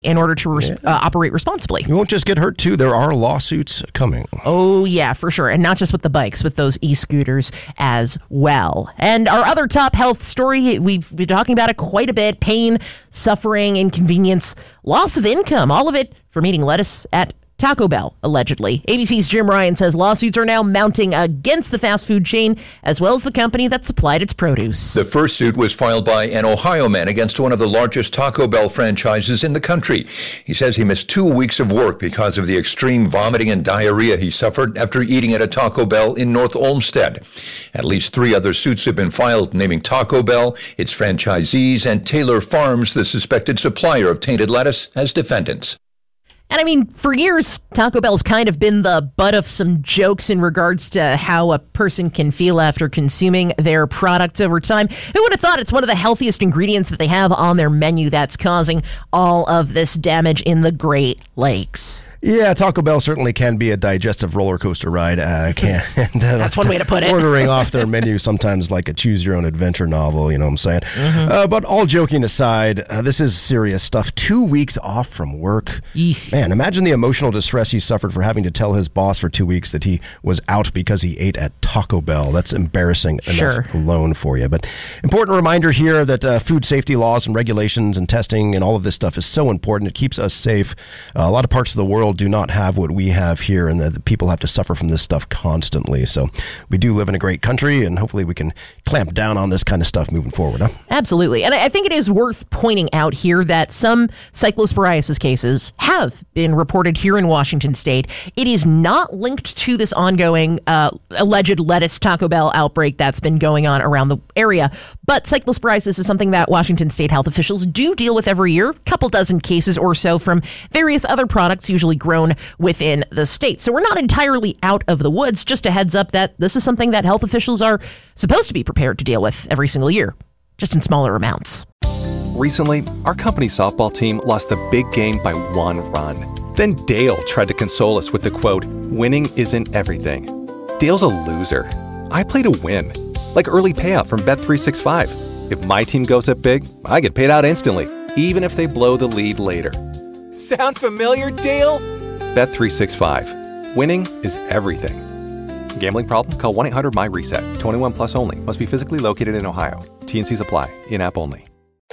in order to operate responsibly. You won't just get hurt, too. There are lawsuits coming. Oh, yeah, for sure. And not just with the bikes, with those e-scooters as well. And our other top health story, we've been talking about it quite a bit. Pain, suffering, inconvenience, loss of income, all of it from eating lettuce at Taco Bell, allegedly. ABC's Jim Ryan says lawsuits are now mounting against the fast food chain, as well as the company that supplied its produce. The first suit was filed by an Ohio man against one of the largest Taco Bell franchises in the country. He says he missed 2 weeks of work because of the extreme vomiting and diarrhea he suffered after eating at a Taco Bell in North Olmsted. At least 3 other suits have been filed, naming Taco Bell, its franchisees, and Taylor Farms, the suspected supplier of tainted lettuce, as defendants. And I mean, for years, Taco Bell's kind of been the butt of some jokes in regards to how a person can feel after consuming their product over time. Who would have thought it's one of the healthiest ingredients that they have on their menu that's causing all of this damage in the Great Lakes? Yeah, Taco Bell certainly can be a digestive roller coaster ride. That's one way to put it. Ordering off their menu sometimes like a choose-your-own-adventure novel, you know what I'm saying? Mm-hmm. But all joking aside, this is serious stuff. 2 weeks off from work. Eesh. Man, imagine the emotional distress he suffered for having to tell his boss for 2 weeks that he was out because he ate at Taco Bell. That's embarrassing enough alone for you. But important reminder here that food safety laws and regulations and testing and all of this stuff is so important. It keeps us safe. A lot of parts of the world do not have what we have here, and the people have to suffer from this stuff constantly. So we do live in a great country, and hopefully we can clamp down on this kind of stuff moving forward. Huh? Absolutely. And I think it is worth pointing out here that some cyclosporiasis cases have been reported here in Washington state. It is not linked to this ongoing alleged lettuce Taco Bell outbreak that's been going on around the area. But cyclosporiasis is something that Washington state health officials do deal with every year. A couple dozen cases or so from various other products, usually grown within the state. So we're not entirely out of the woods. Just a heads up that this is something that health officials are supposed to be prepared to deal with every single year, just in smaller amounts. Recently, our company's softball team lost the big game by 1 run. Then Dale tried to console us with the quote, "Winning isn't everything." Dale's a loser. I play to win, like early payout from Bet365. If my team goes up big, I get paid out instantly, even if they blow the lead later. Sound familiar, Dale? Bet365. Winning is everything. Gambling problem? Call 1-800-MY-RESET. 21 plus only. Must be physically located in Ohio. T&Cs apply. In-app only.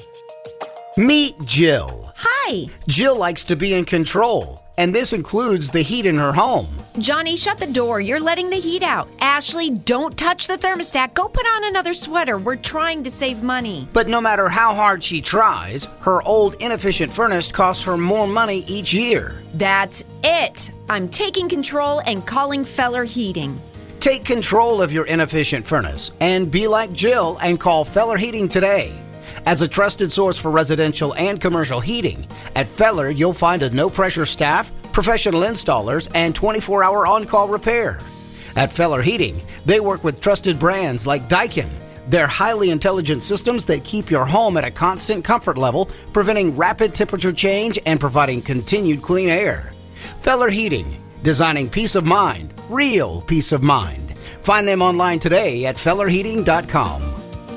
Meet Jill. Hi. Jill likes to be in control, and this includes the heat in her home. Johnny, shut the door. You're letting the heat out. Ashley, don't touch the thermostat. Go put on another sweater. We're trying to save money. But no matter how hard she tries, her old inefficient furnace costs her more money each year. That's it. I'm taking control and calling Feller Heating. Take control of your inefficient furnace and be like Jill and call Feller Heating today. As a trusted source for residential and commercial heating, at Feller you'll find a no-pressure staff, professional installers, and 24-hour on-call repair. At Feller Heating, they work with trusted brands like Daikin. They're highly intelligent systems that keep your home at a constant comfort level, preventing rapid temperature change and providing continued clean air. Feller Heating, designing peace of mind, real peace of mind. Find them online today at fellerheating.com.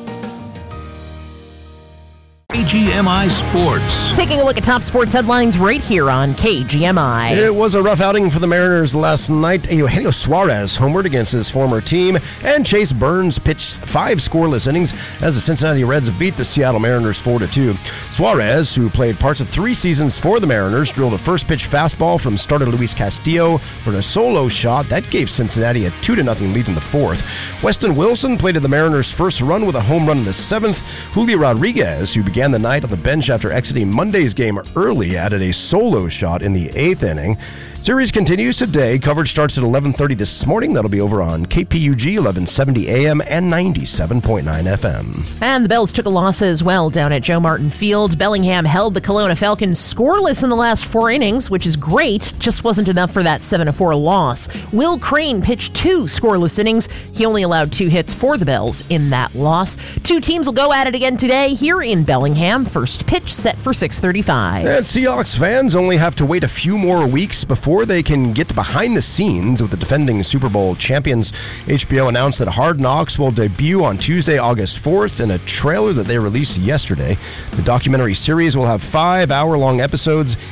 KGMI Sports. Taking a look at top sports headlines right here on KGMI. It was a rough outing for the Mariners last night. Eugenio Suarez homered against his former team, and Chase Burns pitched 5 scoreless innings as the Cincinnati Reds beat the Seattle Mariners 4-2. Suarez, who played parts of 3 seasons for the Mariners, drilled a first-pitch fastball from starter Luis Castillo for a solo shot. That gave Cincinnati a 2-0 lead in the 4th. Weston Wilson plated the Mariners' first run with a home run in the 7th. Julio Rodriguez, who began the night on the bench after exiting Monday's game early, added a solo shot in the 8th inning. Series continues today. Coverage starts at 11:30 this morning. That'll be over on KPUG 1170 AM and 97.9 FM. And the Bells took a loss as well down at Joe Martin Field. Bellingham held the Kelowna Falcons scoreless in the last 4 innings, which is great. Just wasn't enough for that 7-4 loss. Will Crane pitched 2 scoreless innings. He only allowed 2 hits for the Bells in that loss. 2 teams will go at it again today here in Bellingham. Birmingham. First pitch set for 6:35. And Seahawks fans only have to wait a few more weeks before they can get behind the scenes with the defending Super Bowl champions. HBO announced that Hard Knocks will debut on Tuesday, August 4th in a trailer that they released yesterday. The documentary series will have 5 hour-long episodes,